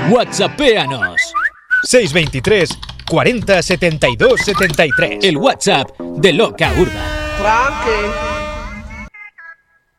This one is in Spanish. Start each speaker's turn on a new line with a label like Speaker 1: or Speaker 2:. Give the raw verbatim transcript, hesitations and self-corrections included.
Speaker 1: WhatsAppéanos.
Speaker 2: seis veintitrés cuarenta setenta y dos setenta y tres.
Speaker 1: El WhatsApp de Loca Urba.
Speaker 3: Tranqui.